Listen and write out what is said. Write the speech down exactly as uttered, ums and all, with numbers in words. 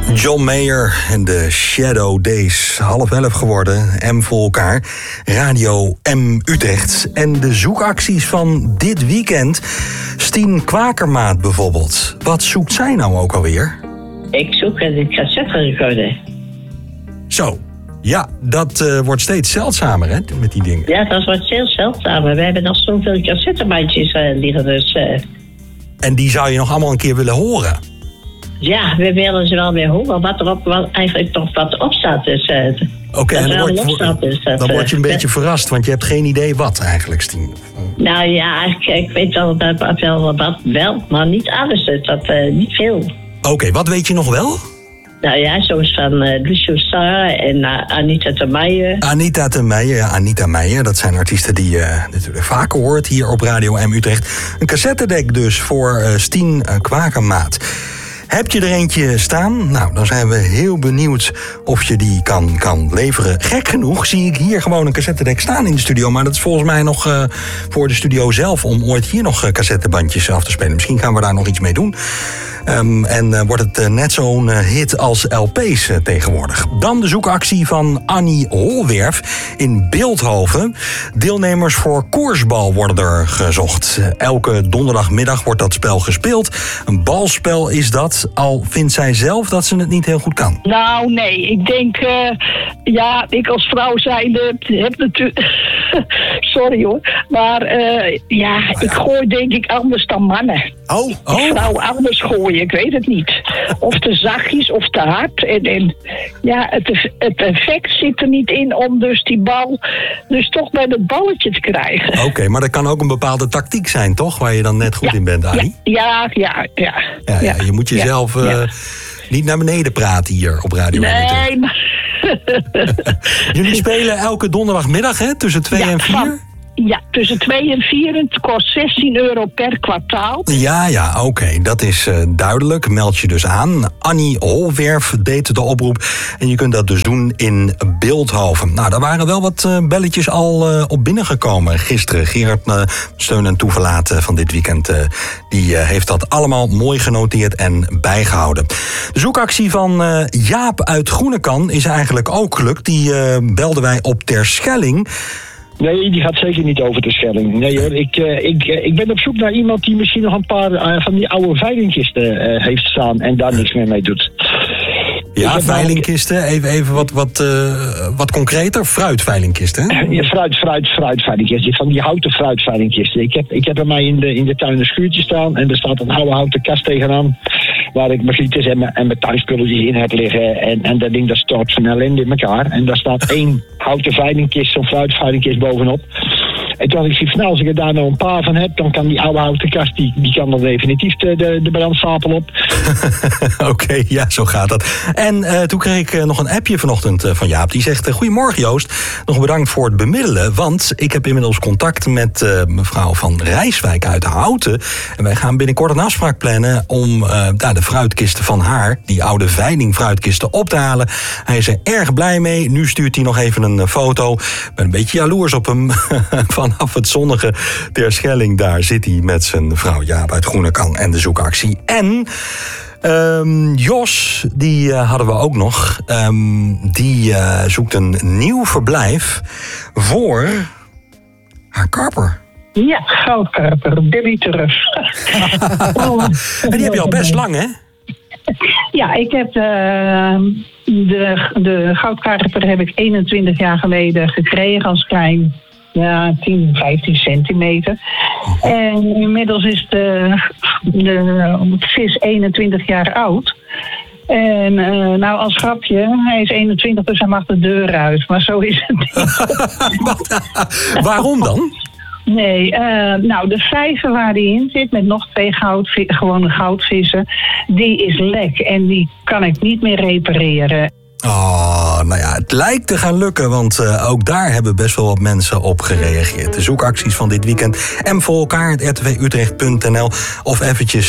John Mayer en de Shadow Days. Half elf geworden, M voor elkaar. Radio M Utrecht. En de zoekacties van dit weekend. Stien Kwakermaat bijvoorbeeld. Wat zoekt zij nou ook alweer? Ik zoek een cassette recorder. Zo, ja, dat uh, wordt steeds zeldzamer, hè, met die dingen. Ja, dat wordt heel zeldzamer. We hebben nog zoveel cassettebandjes uh, liggen, dus... Uh... En die zou je nog allemaal een keer willen horen? Ja, we willen ze wel weer horen. Wat er op, wat eigenlijk toch wat op staat. Dus, uh, Oké, okay, en dan, word, opstaat, dus dat, dan word je een uh, beetje uh, verrast, want je hebt geen idee wat eigenlijk, Stien. Nou ja, ik, ik weet wel dat wel wat wel, maar niet alles. Dat uh, niet veel. Oké, okay, wat weet je nog wel? Nou ja, zoals van uh, Lucio Starr en uh, Anita de Meijer. Anita de Meijer, ja, Anita Meijer. Dat zijn artiesten die je uh, natuurlijk vaker hoort hier op Radio M Utrecht. Een cassettedek dus voor uh, Stien uh, Kwakermaat. Heb je er eentje staan? Nou, dan zijn we heel benieuwd of je die kan, kan leveren. Gek genoeg zie ik hier gewoon een cassettedek staan in de studio. Maar dat is volgens mij nog uh, voor de studio zelf om ooit hier nog uh, cassettebandjes af te spelen. Misschien gaan we daar nog iets mee doen. Um, en uh, wordt het uh, net zo'n uh, hit als L P's uh, tegenwoordig. Dan de zoekactie van Annie Holwerf in Bilthoven. Deelnemers voor Koersbal worden er gezocht. Uh, elke donderdagmiddag wordt dat spel gespeeld. Een balspel is dat, al vindt zij zelf dat ze het niet heel goed kan. Nou, nee. Ik denk, uh, ja, ik als vrouw zijnde heb natuurlijk... Sorry hoor. Maar uh, ja, oh, ja, ik gooi denk ik anders dan mannen. Oh, oh. Vrouwen anders gooien, ik weet het niet. Of te zachtjes of te hard. En, en ja, het, het effect zit er niet in om dus die bal dus toch bij het balletje te krijgen. Oké, okay, maar dat kan ook een bepaalde tactiek zijn, toch? Waar je dan net goed ja, in bent, Annie? Ja, ja, ja. ja, ja, ja je moet jezelf ja, uh, ja. niet naar beneden praten hier op Radio. Nee, maar... Jullie spelen elke donderdagmiddag, hè? Tussen twee ja, en vier? Van, ja, tussen twee en vier. Het kost zestien euro per kwartaal. Ja, ja, oké. Okay. Dat is uh, duidelijk. Meld je dus aan. Annie Holwerf deed de oproep. En je kunt dat dus doen in Bilthoven. Nou, daar waren wel wat uh, belletjes al uh, op binnengekomen gisteren. Gerard uh, Steun en Toeverlaat uh, van dit weekend... Uh, die uh, heeft dat allemaal mooi genoteerd en bijgehouden. De zoekactie van uh, Jaap uit Groenekan is eigenlijk ook gelukt. Die uh, belden wij op Terschelling... Nee, die gaat zeker niet over de Schelling. Nee hoor, ik, uh, ik, uh, ik ben op zoek naar iemand die misschien nog een paar uh, van die oude veilingkisten uh, heeft staan en daar niks meer mee doet. Ja, veilingkisten. Even, even wat, wat, uh, wat concreter. Fruitveilingkisten, hè? Ja, fruit, fruit, fruitveilingkisten. Van die houten fruitveilingkisten. Ik heb, ik heb bij mij in de, in de tuin een schuurtje staan en er staat een oude houten kast tegenaan. Waar ik mijn gieters en mijn, en mijn tuinspulletjes in heb liggen. En, en dat ding dat stort van ellende in elkaar. En daar staat één houten veilingkist, zo'n fruitveilingkist bovenop. En toen had ik zoiets van, nou, als ik er daar nou een paar van heb, dan kan die oude houten kast, die, die kan dan definitief de, de, de brandstapel op. Oké, okay, ja, zo gaat dat. En uh, toen kreeg ik uh, nog een appje vanochtend uh, van Jaap. Die zegt, uh, goedemorgen Joost, nog bedankt voor het bemiddelen. Want ik heb inmiddels contact met uh, mevrouw van Rijswijk uit Houten. En wij gaan binnenkort een afspraak plannen om uh, nou, de fruitkisten van haar, die oude veiling fruitkisten, op te halen. Hij is er erg blij mee. Nu stuurt hij nog even een uh, foto. Ik ben een beetje jaloers op hem. Vanaf het zonnige Terschelling, daar zit hij met zijn vrouw Jaap uit Groenekan en de zoekactie. En um, Jos, die uh, hadden we ook nog. Um, die uh, zoekt een nieuw verblijf voor haar karper. Ja, goudkarper, Billy terug. En die heb je al best lang, hè? Ja, ik heb uh, de, de goudkarper heb ik eenentwintig jaar geleden gekregen als klein. Ja, tien, vijftien centimeter. En inmiddels is de, de vis eenentwintig jaar oud. En uh, nou, als grapje, hij is eenentwintig, dus hij mag de deur uit. Maar zo is het niet. Waarom dan? Nee, uh, nou, de vijver waar die in zit met nog twee goudvi- gewone goudvissen, die is lek en die kan ik niet meer repareren. Oh, nou ja, het lijkt te gaan lukken, want uh, ook daar hebben best wel wat mensen op gereageerd. De zoekacties van dit weekend. M voor elkaar, r t v utrecht punt n l of eventjes